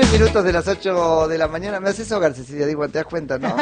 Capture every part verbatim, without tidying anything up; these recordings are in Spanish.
minutos de las ocho de la mañana. Me haces ahogar, Cecilia, digo, te das cuenta, ¿no?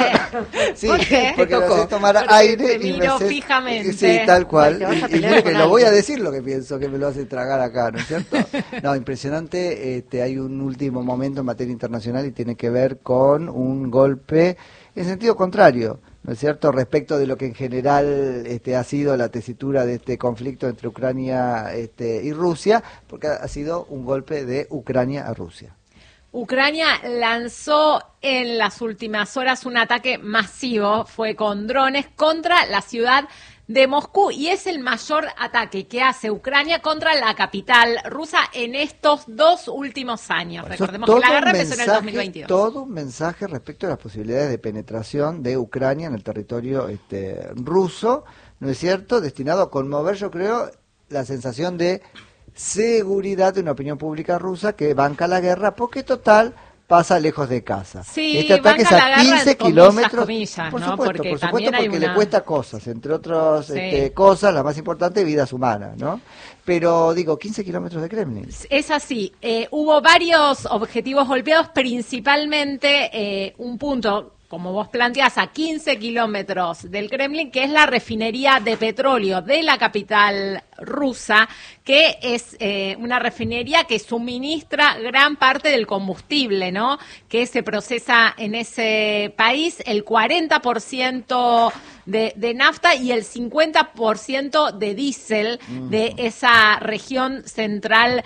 Sí, ¿Por qué? porque me haces tomar Porque aire te y me miro haces... fijamente. Sí, tal cual. Te vas a Y, y pelear mira con que lo voy a alguien. decir lo que pienso, que me lo hace tragar acá, ¿no es cierto? No, impresionante. Este, hay un último momento en materia internacional y tiene que ver con un golpe en sentido contrario, ¿no es cierto?, respecto de lo que en general este, ha sido la tesitura de este conflicto entre Ucrania este, y Rusia, porque ha sido un golpe de Ucrania a Rusia. Ucrania lanzó en las últimas horas un ataque masivo, fue con drones, contra la ciudad de Moscú, y es el mayor ataque que hace Ucrania contra la capital rusa en estos dos últimos años. Recordemos que la guerra empezó en el dos mil veintidós. Todo un mensaje respecto a las posibilidades de penetración de Ucrania en el territorio este, ruso, ¿no es cierto?, destinado a conmover, yo creo, la sensación de seguridad de una opinión pública rusa que banca la guerra, porque total pasa lejos de casa. Sí, este ataque es banca a la guerra quince con kilómetros, comillas, por ¿no? supuesto, Porque por supuesto, también hay porque una... le cuesta cosas, entre otras Sí. este, cosas, la más importante, vidas humanas, ¿no? Pero digo, quince kilómetros de Kremlin. Es así, eh, hubo varios objetivos golpeados, principalmente eh, un punto, como vos planteás, a quince kilómetros del Kremlin, que es la refinería de petróleo de la capital rusa, que es eh, una refinería que suministra gran parte del combustible, ¿no?, que se procesa en ese país, el cuarenta por ciento de, de nafta y el cincuenta por ciento de diésel mm. de esa región central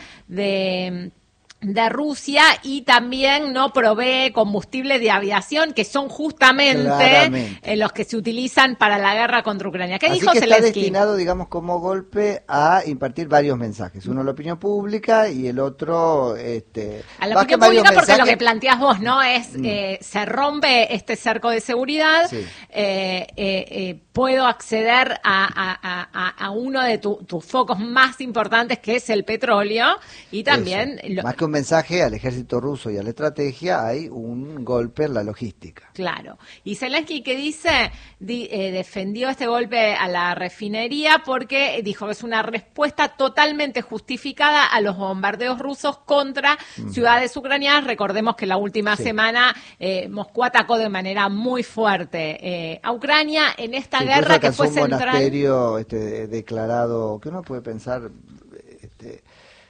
de... de Rusia, y también no provee combustible de aviación, que son justamente eh, los que se utilizan para la guerra contra Ucrania. ¿Qué Así dijo que Zelensky? Está destinado, digamos, como golpe a impartir varios mensajes. Uno a la opinión pública y el otro... Este, a la opinión pública, porque mensajes... lo que planteás vos, ¿no? Es, mm. eh, se rompe este cerco de seguridad, sí. eh, eh, eh, puedo acceder a, a, a, a uno de tu, tus focos más importantes, que es el petróleo, y también... Lo... Más que un mensaje al ejército ruso y a la estrategia, hay un golpe en la logística. Claro. Y Zelensky, que dice, di, eh, defendió este golpe a la refinería porque dijo que es una respuesta totalmente justificada a los bombardeos rusos contra mm. ciudades ucranianas. Recordemos que la última sí. semana eh, Moscú atacó de manera muy fuerte eh, a Ucrania en esta sí, guerra que fue un central. Monasterio este, declarado, que uno puede pensar... Este,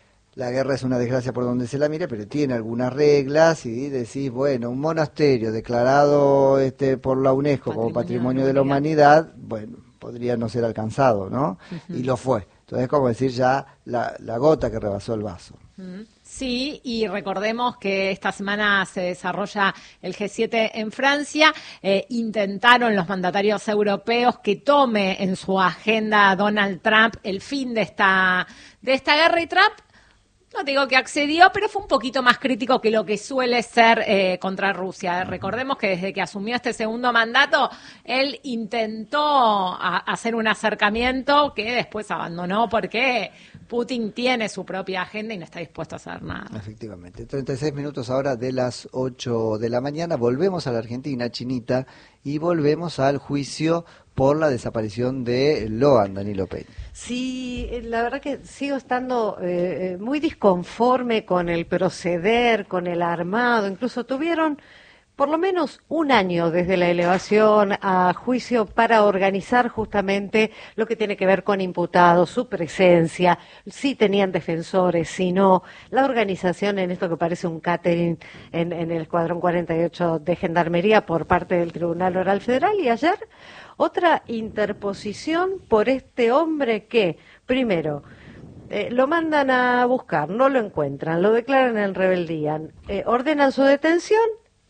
la guerra es una desgracia por donde se la mire, pero tiene algunas reglas y decís, bueno, un monasterio declarado este, por la UNESCO patrimonio como Patrimonio de la Humanidad, bueno, podría no ser alcanzado, ¿no? Uh-huh. Y lo fue. Entonces es como decir ya la, la gota que rebasó el vaso. Uh-huh. Sí, y recordemos que esta semana se desarrolla el G siete en Francia. Eh, intentaron los mandatarios europeos que tome en su agenda Donald Trump el fin de esta, de esta guerra, y Trump, no digo que accedió, pero fue un poquito más crítico que lo que suele ser eh, contra Rusia. Recordemos que desde que asumió este segundo mandato, él intentó a, hacer un acercamiento que después abandonó porque Putin tiene su propia agenda y no está dispuesto a hacer nada. Efectivamente. treinta y seis minutos ahora de las ocho de la mañana. Volvemos a la Argentina, Chinita, y volvemos al juicio por la desaparición de Loan, Danilo Peña. Sí, la verdad que sigo estando eh, muy disconforme con el proceder, con el armado. Incluso tuvieron por lo menos un año desde la elevación a juicio para organizar justamente lo que tiene que ver con imputados, su presencia, si tenían defensores, si no, la organización en esto que parece un catering en, en el Escuadrón cuarenta y ocho de Gendarmería por parte del Tribunal Oral Federal. Y ayer otra interposición por este hombre que, primero, eh, lo mandan a buscar, no lo encuentran, lo declaran en rebeldía, eh, ordenan su detención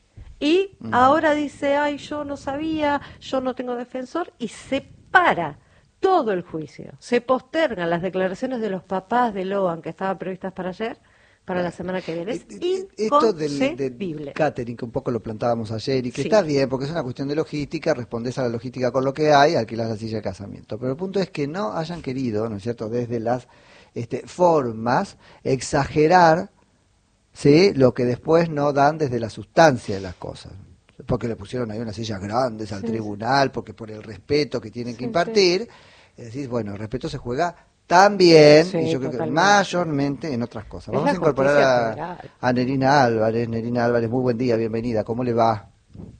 y uh-huh. ahora dice, ay, yo no sabía, yo no tengo defensor, y se para todo el juicio. Se postergan las declaraciones de los papás de Loan, que estaban previstas para ayer, para la semana que viene. Es Esto del, del catering, que un poco lo plantábamos ayer, y que sí. está bien, porque es una cuestión de logística, respondés a la logística con lo que hay, alquilás la silla de casamiento. Pero el punto es que no hayan querido, ¿no es cierto?, desde las este, formas, exagerar, ¿sí?, lo que después no dan desde la sustancia de las cosas. Porque le pusieron ahí unas sillas grandes al sí. tribunal, porque por el respeto que tienen que sí, impartir, sí. es decir, bueno, el respeto se juega También, Sí, y yo creo que totalmente. mayormente en otras cosas. Es Vamos la a incorporar justicia a, federal. a Nerina Álvarez. Nerina Álvarez, muy buen día, bienvenida. ¿Cómo le va?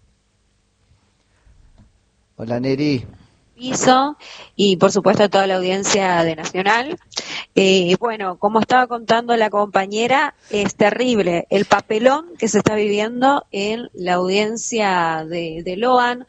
Hola, Neri. Piso y por supuesto a toda la audiencia de Nacional. Eh, bueno, como estaba contando la compañera, es terrible el papelón que se está viviendo en la audiencia de, de Loan.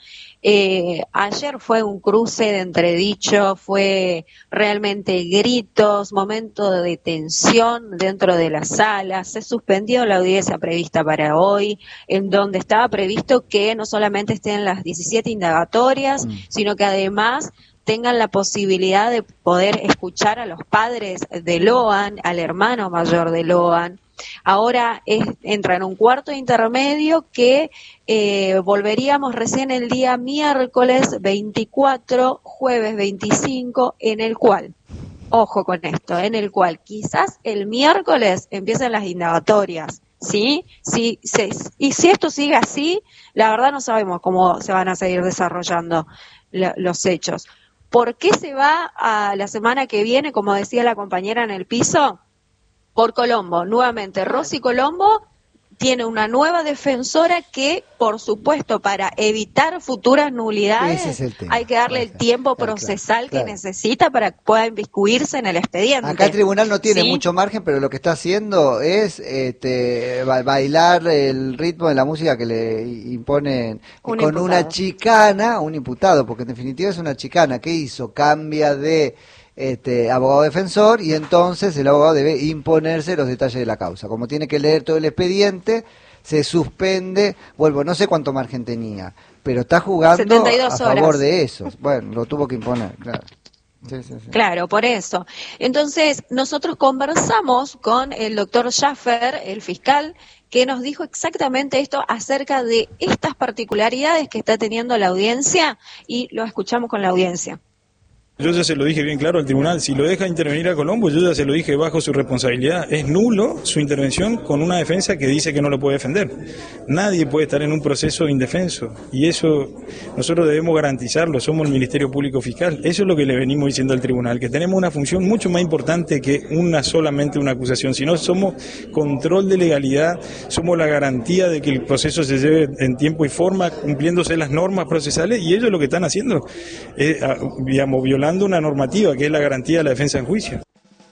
Eh, ayer fue un cruce de entredicho, fue realmente gritos, momento de tensión dentro de la sala. Se suspendió la audiencia prevista para hoy, en donde estaba previsto que no solamente estén las diecisiete indagatorias, mm. sino que además tengan la posibilidad de poder escuchar a los padres de Loan, al hermano mayor de Loan. Ahora es, entra en un cuarto intermedio que eh, volveríamos recién el día miércoles veinticuatro, jueves veinticinco, en el cual, ojo con esto, en el cual quizás el miércoles empiecen las indagatorias, ¿sí? Si, si, y si esto sigue así, la verdad no sabemos cómo se van a seguir desarrollando lo, los hechos. ¿Por qué se va a la semana que viene, como decía la compañera en el piso? Por Colombo, nuevamente, Rosy Colombo tiene una nueva defensora que, por supuesto, para evitar futuras nulidades, Ese es el tema. hay que darle el tiempo claro, procesal claro, claro. que necesita para que pueda inmiscuirse en el expediente. Acá el tribunal no tiene ¿sí? mucho margen, pero lo que está haciendo es este, bailar el ritmo de la música que le imponen un con imputado. Una chicana, un imputado, porque en definitiva es una chicana. ¿Qué hizo? Cambia de... Este, abogado defensor, y entonces el abogado debe imponerse los detalles de la causa. Como tiene que leer todo el expediente, se suspende, vuelvo, no sé cuánto margen tenía, pero está jugando a favor horas. De eso. Bueno, lo tuvo que imponer, claro. Sí, sí, sí. Claro, por eso. Entonces, nosotros conversamos con el doctor Schaffer, el fiscal, que nos dijo exactamente esto acerca de estas particularidades que está teniendo la audiencia, y lo escuchamos con la audiencia. Yo ya se lo dije bien claro al tribunal, si lo deja intervenir a Colombo, yo ya se lo dije bajo su responsabilidad, es nulo su intervención con una defensa que dice que no lo puede defender. Nadie puede estar en un proceso indefenso, y eso nosotros debemos garantizarlo, somos el Ministerio Público Fiscal, eso es lo que le venimos diciendo al tribunal, que tenemos una función mucho más importante que una solamente una acusación, sino somos control de legalidad, somos la garantía de que el proceso se lleve en tiempo y forma, cumpliéndose las normas procesales, y ellos lo que están haciendo es, digamos, violando una normativa que es la garantía de la defensa en juicio.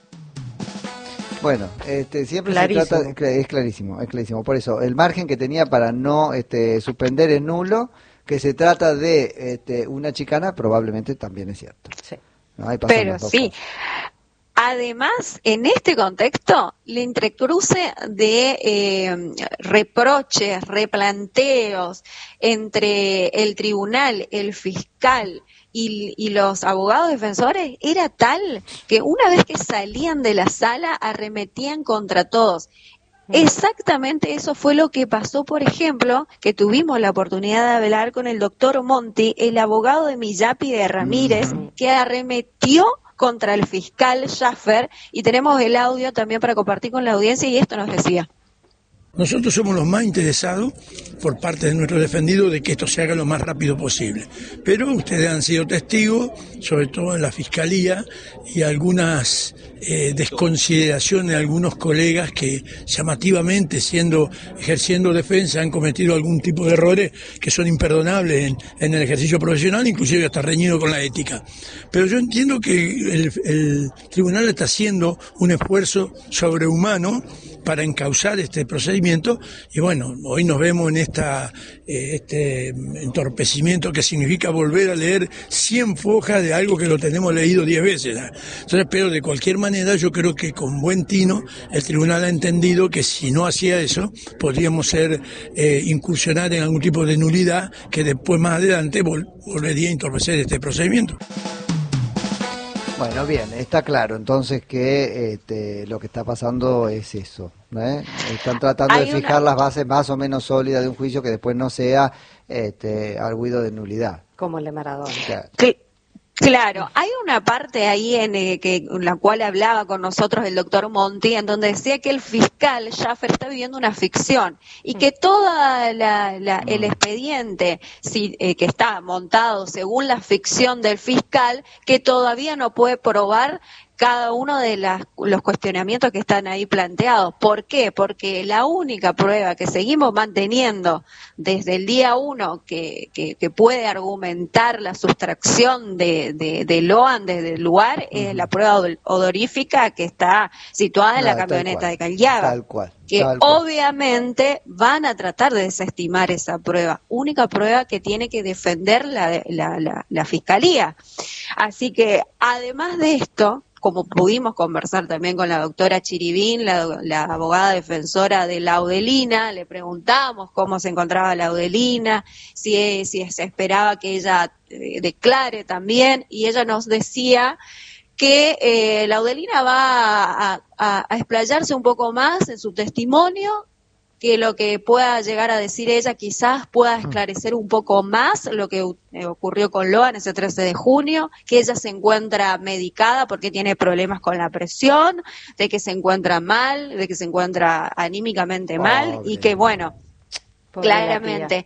Bueno, este, siempre clarísimo. se trata, es clarísimo, es clarísimo. Por eso, el margen que tenía para no este, suspender es nulo, que se trata de este, una chicana, probablemente también es cierto. Sí. ¿No? Ahí Pero sí. Cosas. Además, en este contexto, el entrecruce de eh, reproches, replanteos entre el tribunal, el fiscal y, y los abogados defensores era tal que una vez que salían de la sala arremetían contra todos. Exactamente eso fue lo que pasó, por ejemplo, que tuvimos la oportunidad de hablar con el doctor Monti, el abogado de Millapi de Ramírez, que arremetió contra el fiscal Schaffer, y tenemos el audio también para compartir con la audiencia, y esto nos decía. Nosotros somos los más interesados, por parte de nuestro defendido, de que esto se haga lo más rápido posible. Pero ustedes han sido testigos, sobre todo en la Fiscalía, y algunas eh, desconsideraciones de algunos colegas que llamativamente, siendo ejerciendo defensa, han cometido algún tipo de errores que son imperdonables en, en el ejercicio profesional, inclusive hasta reñido con la ética. Pero yo entiendo que el, el tribunal está haciendo un esfuerzo sobrehumano para encauzar este procedimiento, y bueno, hoy nos vemos en esta eh, este entorpecimiento que significa volver a leer cien fojas de algo que lo tenemos leído diez veces. ¿eh? Entonces, pero de cualquier manera, yo creo que con buen tino el tribunal ha entendido que si no hacía eso, podríamos ser eh, incursionar en algún tipo de nulidad que después más adelante vol- volvería a entorpecer este procedimiento. Bueno, bien, está claro entonces que este, lo que está pasando es eso, ¿eh? Están tratando Hay de fijar una... las bases más o menos sólidas de un juicio que después no sea este, arguido de nulidad. Como el de Maradona. Claro. Claro, hay una parte ahí en, eh, que, en la cual hablaba con nosotros el doctor Monti, en donde decía que el fiscal Schaffer está viviendo una ficción y que toda la, la, el expediente si, eh, que está montado según la ficción del fiscal, que todavía no puede probar cada uno de las, los cuestionamientos que están ahí planteados. ¿Por qué? Porque la única prueba que seguimos manteniendo desde el día uno que, que, que puede argumentar la sustracción de, de, de Loan desde el lugar uh-huh. es la prueba odorífica que está situada en no, la camioneta de Callaba. Tal cual. Que tal cual. obviamente van a tratar de desestimar esa prueba, única prueba que tiene que defender la, la, la, la Fiscalía. Así que, además de esto, como pudimos conversar también con la doctora Chiribín, la, la abogada defensora de Laudelina, le preguntamos cómo se encontraba Laudelina, si, si se esperaba que ella eh, declare también, y ella nos decía que eh, Laudelina va a, a, a explayarse un poco más en su testimonio, que lo que pueda llegar a decir ella quizás pueda esclarecer un poco más lo que eh, ocurrió con Loan ese trece de junio, que ella se encuentra medicada porque tiene problemas con la presión, de que se encuentra mal, de que se encuentra anímicamente mal, Pobre. y que bueno, Pobre claramente...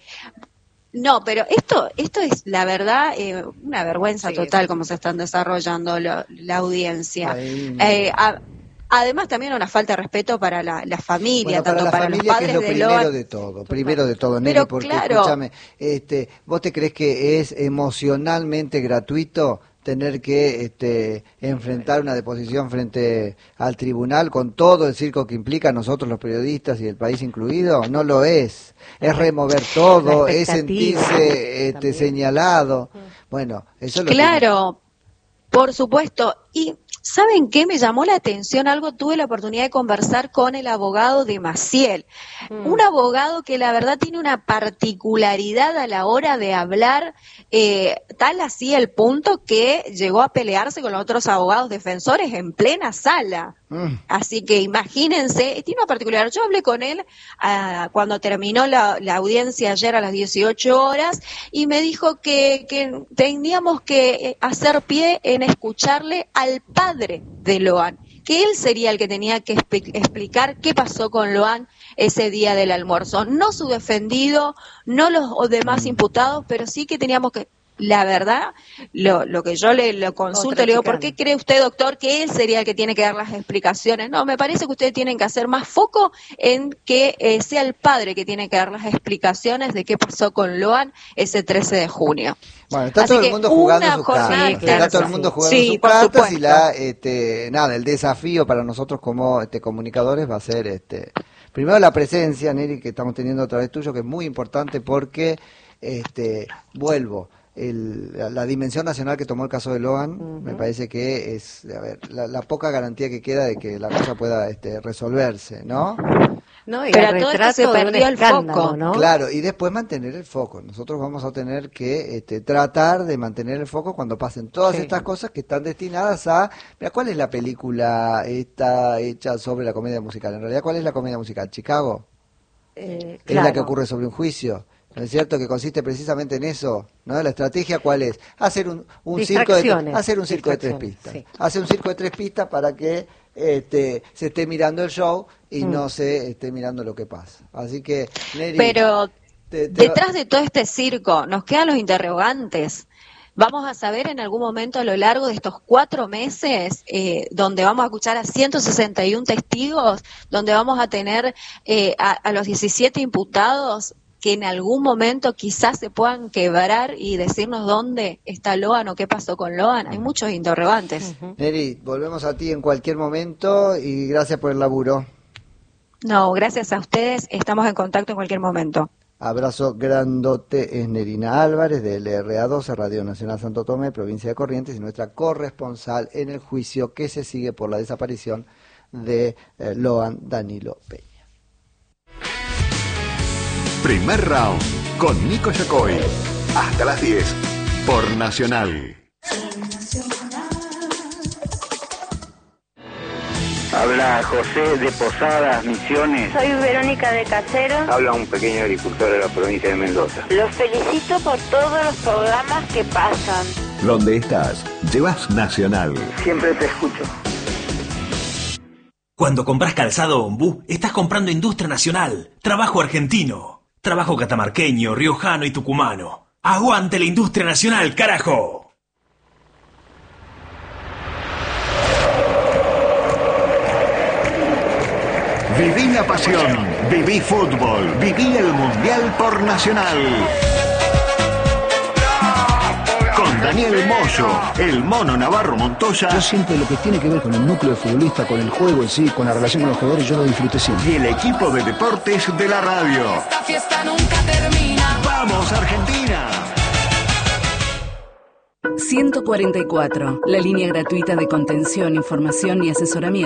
No, pero esto esto es, la verdad, eh, una vergüenza sí, total como se están desarrollando lo, la audiencia. Eh, a, además, también una falta de respeto para la, la familia, bueno, tanto para, la para familia, los padres que es lo de primero Loan. de todo, primero de todo, Nelly, pero, porque claro, escúchame, este, ¿vos te crees que es emocionalmente gratuito tener que este, enfrentar una deposición frente al tribunal con todo el circo que implica nosotros los periodistas y el país incluido? No lo es. Es remover todo, es sentirse este, señalado. Bueno, eso es lo Claro, que... por supuesto. Y ¿saben qué? Me llamó la atención algo. Tuve la oportunidad de conversar con el abogado de Maciel. Mm. Un abogado que la verdad tiene una particularidad a la hora de hablar, eh, tal así el punto que llegó a pelearse con los otros abogados defensores en plena sala. Mm. Así que imagínense, tiene una particularidad. Yo hablé con él uh, cuando terminó la, la audiencia ayer a las dieciocho horas y me dijo que, que teníamos que hacer pie en escucharle al padre de Loan, que él sería el que tenía que explicar qué pasó con Loan ese día del almuerzo. No su defendido, no los demás imputados, pero sí que teníamos que... La verdad, lo, lo que yo le lo consulto, Otra le digo, chicana. ¿por qué cree usted, doctor, que él sería el que tiene que dar las explicaciones? No, me parece que ustedes tienen que hacer más foco en que eh, sea el padre que tiene que dar las explicaciones de qué pasó con Loan ese trece de junio. Bueno, está Así todo el mundo jugando sus cartas, sí, claro, está todo el mundo jugando sí, sus cartas y la, este, nada, el desafío para nosotros como este, comunicadores va a ser, este, primero la presencia, Nelly, que estamos teniendo otra vez tuyo, que es muy importante porque, este, vuelvo, El, la, la dimensión nacional que tomó el caso de Loan, uh-huh. me parece que es a ver, la, la poca garantía que queda de que la cosa pueda este, resolverse, ¿no? No, y pero a todo esto se perdió el foco, ¿no? Claro, y después mantener el foco. Nosotros vamos a tener que este, tratar de mantener el foco cuando pasen todas sí. estas cosas que están destinadas a... Mira, ¿cuál es la película esta hecha sobre la comedia musical? En realidad, ¿cuál es la comedia musical? ¿Chicago? Eh, es claro. la que ocurre sobre un juicio. ¿No es cierto? Que consiste precisamente en eso, ¿no? La estrategia, ¿cuál es? Hacer un, un circo de hacer un circo de tres pistas. Sí. Hacer un circo de tres pistas para que este, se esté mirando el show y mm. no se esté mirando lo que pasa. Así que, Neri, pero te, te... detrás de todo este circo nos quedan los interrogantes. Vamos a saber en algún momento a lo largo de estos cuatro meses, eh, donde vamos a escuchar a ciento sesenta y uno testigos, donde vamos a tener eh, a, a los diecisiete imputados, que en algún momento quizás se puedan quebrar y decirnos dónde está Loan o qué pasó con Loan. Hay muchos interrogantes. Uh-huh. Neri, volvemos a ti en cualquier momento y gracias por el laburo. No, gracias a ustedes. Estamos en contacto en cualquier momento. Abrazo grandote. Es Nerina Álvarez de L R A doce, Radio Nacional Santo Tomé, provincia de Corrientes, y nuestra corresponsal en el juicio que se sigue por la desaparición de eh, Loan Danilo Peña. Primer round con Nico Yacoy. Hasta las diez por Nacional. Habla José de Posadas, Misiones. Soy Verónica de Casero. Habla un pequeño agricultor de la provincia de Mendoza. Los felicito por todos los programas que pasan. ¿Dónde estás? Llevas Nacional. Siempre te escucho. Cuando compras calzado Ombú, estás comprando industria nacional, trabajo argentino. Trabajo catamarqueño, riojano y tucumano. ¡Aguante la industria nacional, carajo! Viví la pasión, viví fútbol, viví el Mundial por Nacional. Con Daniel Moyo, el Mono Navarro Montoya. Yo siempre lo que tiene que ver con el núcleo de futbolista, con el juego en sí, con la relación con los jugadores, yo lo disfruté siempre. Y el equipo de deportes de la radio. Esta fiesta nunca termina. ¡Vamos, Argentina! ciento cuarenta y cuatro, la línea gratuita de contención, información y asesoramiento.